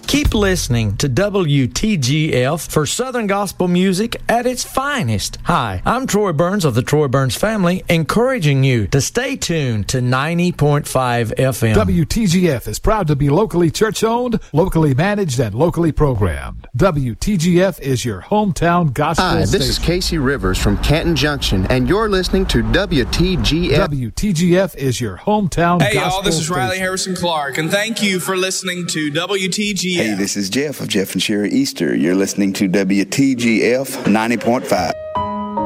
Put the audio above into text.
Keep listening to WTGF for Southern gospel music at its finest. Hi, I'm Troy Burns of the Troy Burns family, encouraging you to stay tuned to 90.5 FM. WTGF is proud to be locally church-owned, locally managed, and locally programmed. WTGF is your hometown gospel Hi, station. this is Casey Rivers from Canton Junction, and you're listening to WTGF. WTGF is your hometown gospel Hey, y'all, this is station. Riley Harrison Clark, and thank you for listening to WTGF. Hey, this is Jeff of Jeff and Sherry Easter. You're listening to WTGF 90.5.